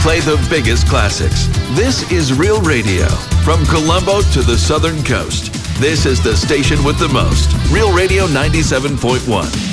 play the biggest classics. This is Real Radio. From Colombo to the Southern Coast, this is the station with the most. Real Radio 97.1.